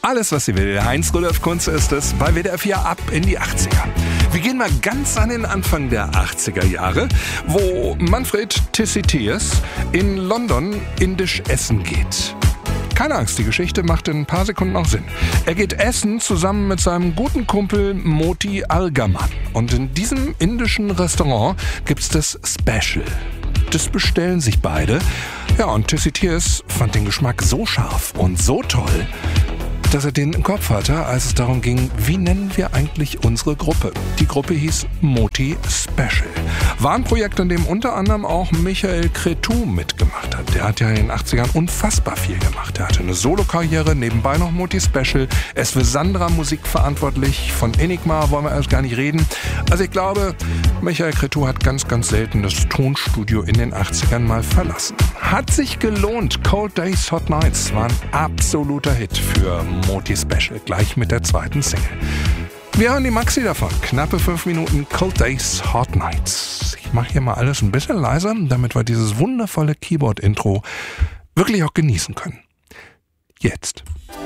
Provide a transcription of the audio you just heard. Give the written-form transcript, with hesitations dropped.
Alles, was Sie will. Heinz-Rudolf Kunze ist es bei WDR 4 ab in die 80er. Wir gehen mal ganz an den Anfang der 80er Jahre, wo Manfred Tissitiers in London indisch essen geht. Keine Angst, die Geschichte macht in ein paar Sekunden auch Sinn. Er geht essen zusammen mit seinem guten Kumpel Moti Algerman. Und in diesem indischen Restaurant gibt's das Special. Das bestellen sich beide. Ja, und Tissitiers fand den Geschmack so scharf und so toll, dass er den im Kopf hatte, als es darum ging, wie nennen wir eigentlich unsere Gruppe. Die Gruppe hieß Moti Special. War ein Projekt, an dem unter anderem auch Michael Cretu mitgemacht hat. Der hat ja in den 80ern unfassbar viel gemacht. Er hatte eine Solokarriere, nebenbei noch Moti Special. Er ist für Sandra Musik verantwortlich. Von Enigma wollen wir erst gar nicht reden. Also ich glaube, Michael Cretu hat ganz, ganz selten das Tonstudio in den 80ern mal verlassen. Hat sich gelohnt. Cold Days, Hot Nights war ein absoluter Hit für Moti Special, gleich mit der zweiten Single. Wir hören die Maxi davon. Knappe 5 Minuten Cold Days, Hot Nights. Ich mache hier mal alles ein bisschen leiser, damit wir dieses wundervolle Keyboard-Intro wirklich auch genießen können. Jetzt.